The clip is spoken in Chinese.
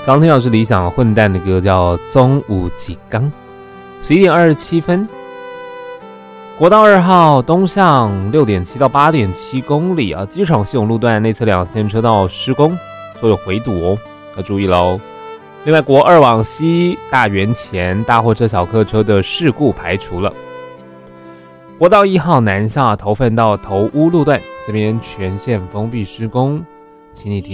刚听到是理想混蛋的歌，叫《中午几缸》。11点27分，国道2号东向6.7到8.7公里啊，机场系统路段内侧2线车道施工，所有回堵哦，要注意喽。另外，国2往西大园前大货车、小客车的事故排除了。国道1号南下头份到头屋路段，这边全线封闭施工，请你提